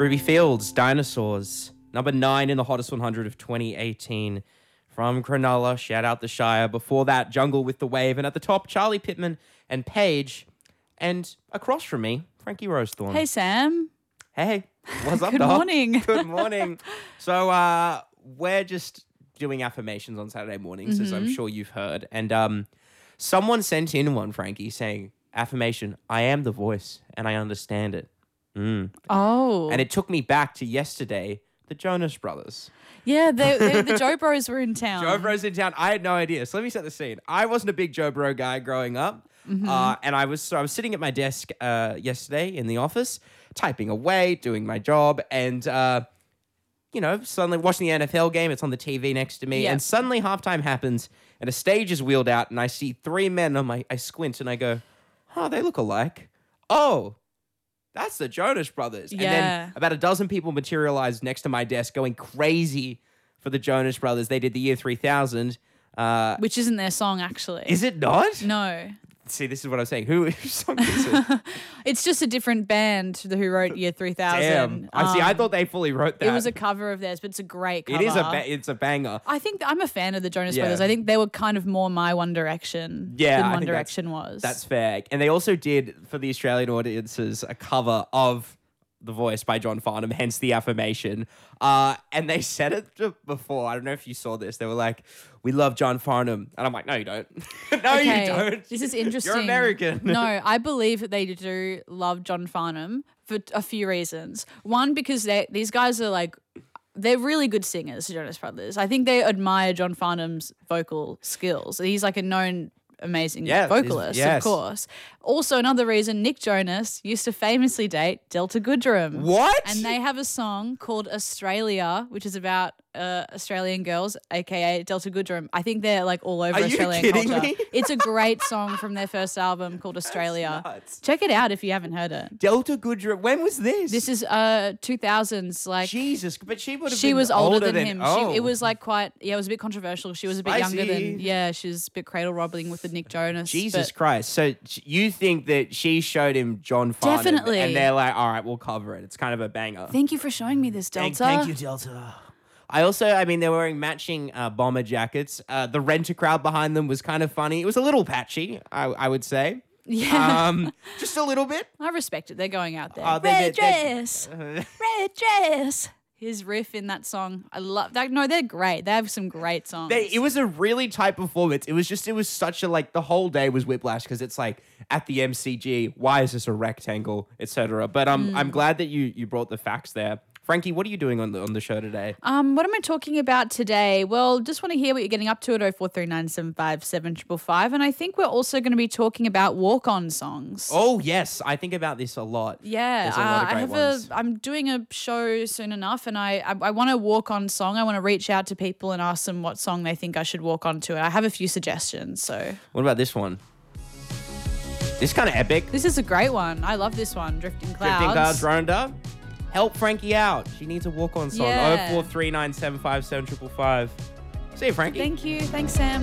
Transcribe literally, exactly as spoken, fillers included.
Ruby Fields, Dinosaurs. Number nine in the hottest one hundred of twenty eighteen. From Cronulla, shout out the Shire. Before that, Jungle with the Wave. And at the top, Charlie Pittman and Paige. And across from me, Frankie Rosethorn. Hey, Sam. Hey, what's up, Good dog? morning. Good morning. So uh, we're just doing affirmations on Saturday mornings, Mm-hmm. as I'm sure you've heard. And um, someone sent in one, Frankie, saying, affirmation, I am the voice and I understand it. Mm. Oh. And it took me back to yesterday, the Jonas Brothers. Yeah, they, they, the Joe Bros were in town. Joe Bro's in town. I had no idea. So let me set the scene. I wasn't a big Joe Bro guy growing up. Mm-hmm. Uh, and I was so I was sitting at my desk uh, yesterday in the office, typing away, doing my job, and uh, you know, suddenly watching the N F L game. It's on the T V next to me, Yeah. and suddenly halftime happens, and a stage is wheeled out, and I see three men. On my I squint and I go, "Oh, they look alike." Oh, that's the Jonas Brothers. And Yeah. then about a dozen people materialized next to my desk, going crazy for the Jonas Brothers. They did the year three thousand. Uh, Which isn't their song, actually. is it not? No. See, this is what I'm saying. Who whose song is it? It's just a different band who wrote Year three thousand. Damn. I see. I Um, thought they fully wrote that. It was a cover of theirs, but it's a great cover. It is a. Ba- it's a banger. I think I'm a fan of the Jonas Yeah. Brothers. I think they were kind of more my One Direction Yeah, than I One think that's- Direction was. That's fair. And they also did for the Australian audiences a cover of The Voice by John Farnham, hence the affirmation. Uh, and they said it before. I don't know if you saw this. They were like, "We love John Farnham," and I'm like, "No, you don't. no, Okay, you don't. This is interesting. You're American." No, I believe that they do love John Farnham for a few reasons. One, because they these guys are like, they're really good singers, the Jonas Brothers. I think they admire John Farnham's vocal skills. He's like a known amazing Yeah, he's- vocalist, yes. of course. Also, another reason, Nick Jonas used to famously date Delta Goodrem. What? And they have a song called Australia, which is about uh, Australian girls, aka Delta Goodrem. I think they're like all over Are you Australian kidding culture. me? It's a great song from their first album called Australia. nuts. Check it out if you haven't heard it. Delta Goodrem. When was this? This is uh two thousands, like Jesus, but she would have. she been was older, than, than him. Oh. She, it was like quite, yeah, it was a bit controversial. She was a bit younger Spicy. than, yeah, she was a bit cradle robbing with the Nick Jonas. Jesus but Christ. So you think that she showed him John Farnham? Definitely. And they're like, all right, we'll cover it. It's kind of a banger. Thank you for showing me this, Delta. Thank, thank you, Delta. I also, I mean, they were wearing matching uh, bomber jackets. Uh, the renter crowd behind them was kind of funny. It was a little patchy, I, I would say. Yeah. Um, just a little bit. I respect it. They're going out there. Oh, they- Red they- they- dress. Red dress. His riff in that song. I love that. No, they're great. They have some great songs. They, it was a really tight performance. It was just, it was such a, like, the whole day was whiplash because it's like at the M C G, why is this a rectangle, et cetera. But um, I'm glad that you you brought the facts there. Frankie, what are you doing on the on the show today? Um, what am I talking about today? Well, just want to hear what you're getting up to at oh four three nine seven five seven five five. And I think we're also going to be talking about walk-on songs. Oh, yes. I think about this a lot. Yeah, There's a lot of uh, I great have ones. a. I'm doing a show soon enough, and I I, I want to walk on song. I want to reach out to people and ask them what song they think I should walk on to. I have a few suggestions. So What about this one? This kind of epic. this is a great one. I love this one. Drifting Clouds. Drifting Clouds, Rhonda. Help Frankie out. She needs a walk-on song. Yeah. oh four three nine seven five seven five five. See you, Frankie. Thank you. Thanks, Sam.